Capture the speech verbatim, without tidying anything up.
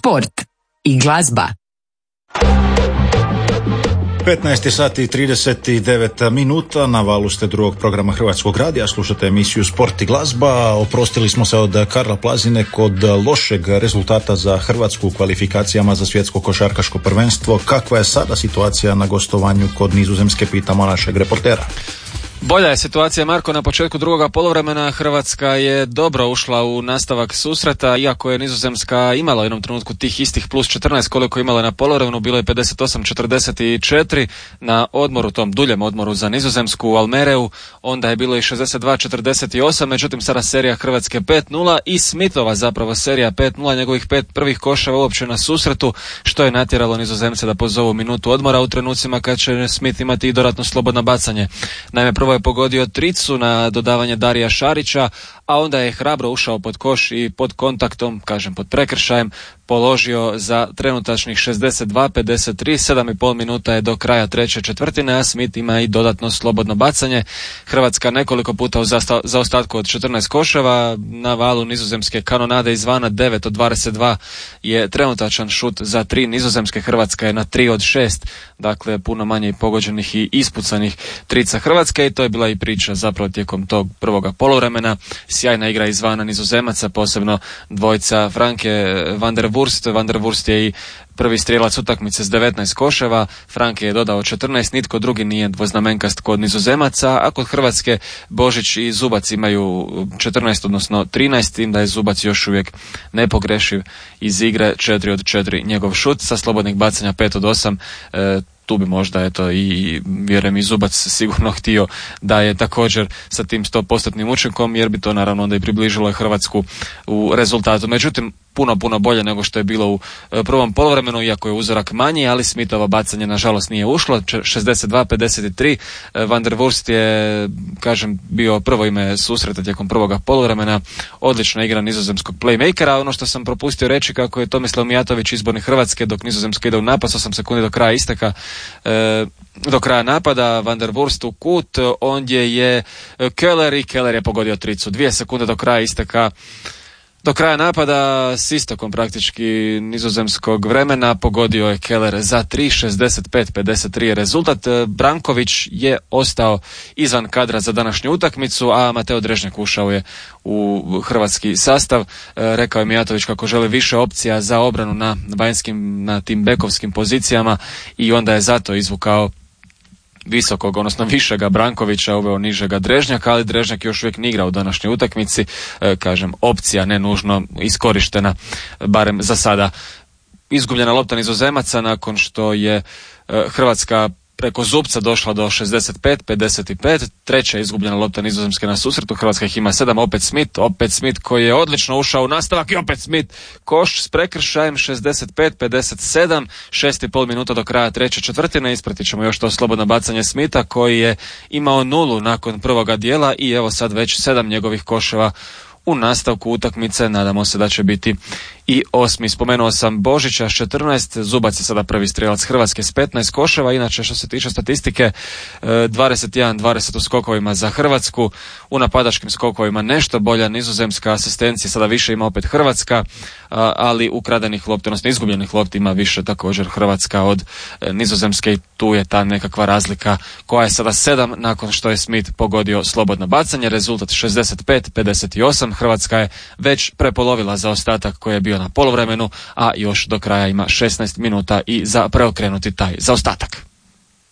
sport i glazba. petnaest sati i trideset devet minuta, na valu ste drugog programa Hrvatskog radija, slušate emisiju Sport i glazba. Oprostili smo se od Karla Plazine kod lošeg rezultata za Hrvatsku u kvalifikacijama za svjetsko košarkaško prvenstvo. Kakva je sada situacija na gostovanju kod Nizozemske, pitamo našeg reportera. Bolja je situacija, Marko. Na početku drugoga poluvremena Hrvatska je dobro ušla u nastavak susreta, iako je Nizozemska imala u jednom trenutku tih istih plus četrnaest koliko je imala na poluvremenu, bilo je pedeset osam četrdeset četiri na odmoru, tom duljem odmoru za Nizozemsku u Almereu, onda je bilo i šezdeset dva četrdeset osam, međutim sada serija Hrvatske pet nula i Smithova zapravo serija pet nula, njegovih pet prvih koševa uopće na susretu, što je natjeralo Nizozemce da pozovu minutu odmora u trenucima kad će Smith imati i dodatno slobodno bacanje. Naime, prvo je pogodio tricu na dodavanje Darija Šarića, a onda je hrabro ušao pod koš i pod kontaktom, kažem pod prekršajem, položio za trenutačnih šezdeset dva pedeset tri, sedam i pol minuta je do kraja treće četvrtine, a Smith ima i dodatno slobodno bacanje. Hrvatska nekoliko puta u zaostatku od četrnaest koševa, na valu Nizozemske kanonade izvana, devet od dvadeset dva je trenutačan šut za tri Nizozemske, Hrvatska je na tri od šest, dakle puno manje pogođenih i ispucanih trica Hrvatske, i to je bila i priča zapravo tijekom tog prvoga poluvremena. Sjajna igra izvana Nizozemaca, posebno dvojica Franke van der Wurst. Van der Wurst je i prvi strijelac utakmice s devetnaest koševa, Franke je dodao četrnaest, nitko drugi nije dvoznamenkast kod Nizozemaca, a kod Hrvatske Božić i Zubac imaju četrnaest, odnosno trinaest, tim da je Zubac još uvijek nepogrešiv iz igre, četiri od četiri njegov šut, sa slobodnih bacanja pet od osam, e, tu bi možda eto i vjerujem i Zubac sigurno htio da je također sa tim sto postotnim učinkom, jer bi to naravno onda i približilo Hrvatsku u rezultatu. Međutim, puno, puno bolje nego što je bilo u prvom poluvremenu, iako je uzorak manji, ali Smithova bacanje nažalost nije ušlo, šezdeset dva pedeset tri. Van der Wurst je, kažem, bio prvo ime susreta tijekom prvoga poluvremena, odlična igra nizozemskog playmakera. Ono što sam propustio reći, kako je Tomislav Mijatović izbornik Hrvatske dok Nizozemska ide u napad, osam sekundi do kraja isteka, e, do kraja napada, Van der Wurst u kut, ondje je Keller i Keller je pogodio tricu, dvije sekunde do kraja isteka. Do kraja napada s istokom praktički nizozemskog vremena pogodio je Keller za tri, šezdeset pet pedeset tri je rezultat. Branković je ostao izvan kadra za današnju utakmicu, a Mateo Drežnjak ušao je u hrvatski sastav. Rekao je Mijatović kako želi više opcija za obranu na vanjskim, na tim bekovskim pozicijama, i onda je zato izvukao visokog, odnosno višega Brankovića, uveo nižega Drežnjaka, ali Drežnjak još uvijek ne igra u današnjoj utakmici, e, kažem, opcija ne nužno iskorištena, barem za sada. Izgubljena lopta Nizozemaca nakon što je e, Hrvatska preko Zubca došla do šezdeset pet pedeset pet, treća izgubljena lopta Nizozemske na susretu, Hrvatska ih ima sedam, opet Smith, opet Smith koji je odlično ušao u nastavak i opet Smith, koš s prekršajem, šezdeset pet pedeset sedam, šest i pol minuta do kraja treće četvrtine, ispratit ćemo još to slobodno bacanje Smitha koji je imao nulu nakon prvoga dijela i evo sad već sedam njegovih koševa u nastavku utakmice, nadamo se da će biti i osmi. Spomenuo sam Božića s četrnaest, Zubac je sada prvi strijelac Hrvatske s petnaest koševa, inače što se tiče statistike dvadeset jedan dvadeset u skokovima za Hrvatsku, u napadačkim skokovima nešto bolja Nizozemska, asistencija sada više ima opet Hrvatska, ali ukradenih lopti, odnosno izgubljenih lopti ima više također Hrvatska od Nizozemske, i tu je ta nekakva razlika koja je sada sedam nakon što je Smith pogodio slobodno bacanje. Rezultat šezdeset pet pedeset osam, Hrvatska je već prepolovila zaostatak koji je bio na poluvremenu, a još do kraja ima šesnaest minuta i za preokrenuti taj zaostatak.